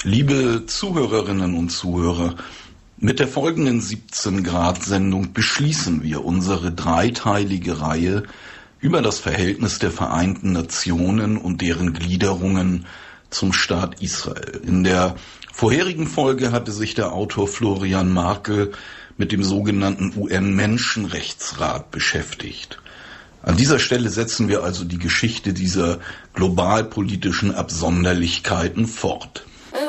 Liebe Zuhörerinnen und Zuhörer, mit der folgenden 17-Grad-Sendung beschließen wir unsere dreiteilige Reihe über das Verhältnis der Vereinten Nationen und deren Gliederungen zum Staat Israel. In der vorherigen Folge hatte sich der Autor Florian Markel mit dem sogenannten UN-Menschenrechtsrat beschäftigt. An dieser Stelle setzen wir also die Geschichte dieser globalpolitischen Absonderlichkeiten fort.